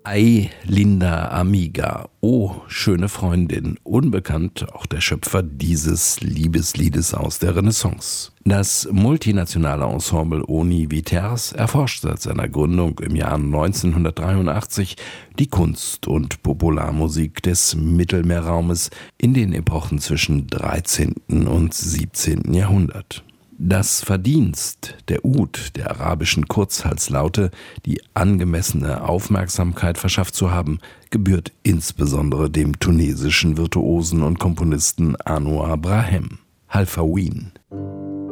Ay, linda amiga, oh, schöne Freundin, unbekannt auch der Schöpfer dieses Liebesliedes aus der Renaissance. Das multinationale Ensemble Oni Viters erforscht seit seiner Gründung im Jahr 1983 die Kunst- und Popularmusik des Mittelmeerraumes in den Epochen zwischen 13. und 17. Jahrhundert. Das Verdienst der Ud, der arabischen Kurzhalslaute, die angemessene Aufmerksamkeit verschafft zu haben, gebührt insbesondere dem tunesischen Virtuosen und Komponisten Anouar Brahem. Halfawin.